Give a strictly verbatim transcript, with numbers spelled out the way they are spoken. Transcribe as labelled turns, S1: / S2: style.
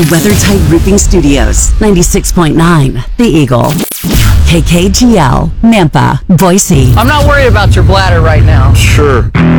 S1: for WeatherTight Roofing Studios, ninety-six point nine, The Eagle. K K G L, Nampa, Boise.
S2: I'm not worried about your bladder right now.
S3: Sure.